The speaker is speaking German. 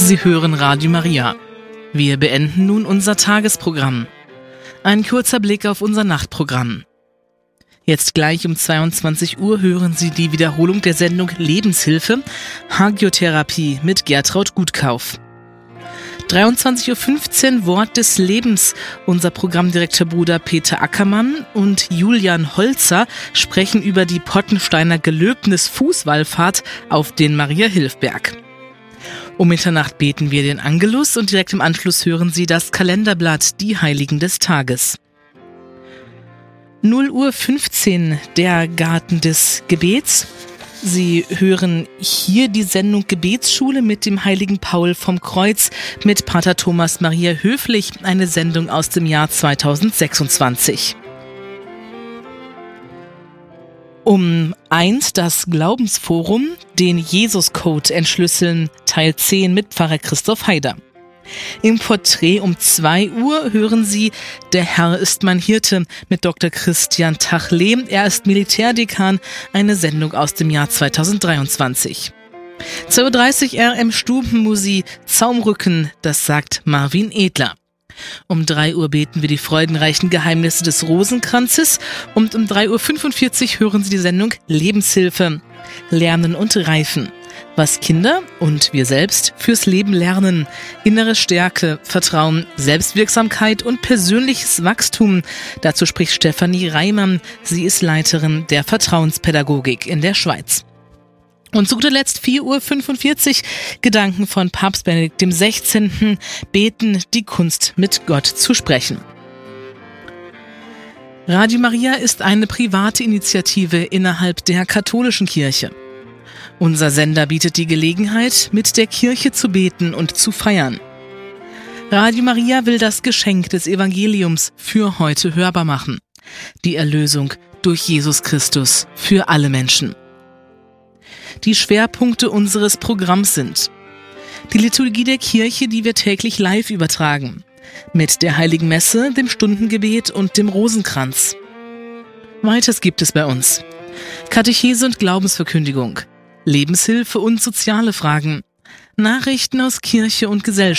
Sie hören Radio Maria. Wir beenden nun unser Tagesprogramm. Ein kurzer Blick auf unser Nachtprogramm. Jetzt gleich um 22 Uhr hören Sie die Wiederholung der Sendung Lebenshilfe, Hagiotherapie mit Gertraud Gutkauf. 23.15 Uhr Wort des Lebens. Unser Programmdirektor Bruder Peter Ackermann und Julian Holzer sprechen über die Pottensteiner Gelöbnis-Fußwallfahrt auf den Maria-Hilf-Berg. Um Mitternacht beten wir den Angelus und direkt im Anschluss hören Sie das Kalenderblatt Die Heiligen des Tages. 0:15 Uhr der Garten des Gebets. Sie hören hier die Sendung Gebetsschule mit dem heiligen Paul vom Kreuz mit Pater Thomas Maria Höflich, eine Sendung aus dem Jahr 2026. Um 1 das Glaubensforum, den Jesus-Code entschlüsseln, Teil 10 mit Pfarrer Christoph Haider. Im Porträt um 2 Uhr hören Sie Der Herr ist mein Hirte mit Dr. Christian Tachle. Er ist Militärdekan, eine Sendung aus dem Jahr 2023. 2:30 Uhr RM Stubenmusik Zaumrücken, das sagt Marvin Edler. Um 3 Uhr beten wir die freudenreichen Geheimnisse des Rosenkranzes und um 3:45 Uhr hören Sie die Sendung Lebenshilfe, Lernen und Reifen. Was Kinder und wir selbst fürs Leben lernen. Innere Stärke, Vertrauen, Selbstwirksamkeit und persönliches Wachstum. Dazu spricht Stefanie Reimann. Sie ist Leiterin der Vertrauenspädagogik in der Schweiz. Und zu guter Letzt 4:45 Uhr Gedanken von Papst Benedikt XVI. Beten, die Kunst mit Gott zu sprechen. Radio Maria ist eine private Initiative innerhalb der katholischen Kirche. Unser Sender bietet die Gelegenheit, mit der Kirche zu beten und zu feiern. Radio Maria will das Geschenk des Evangeliums für heute hörbar machen. Die Erlösung durch Jesus Christus für alle Menschen. Die Schwerpunkte unseres Programms sind die Liturgie der Kirche, die wir täglich live übertragen, mit der Heiligen Messe, dem Stundengebet und dem Rosenkranz. Weiters gibt es bei uns Katechese und Glaubensverkündigung, Lebenshilfe und soziale Fragen, Nachrichten aus Kirche und Gesellschaft,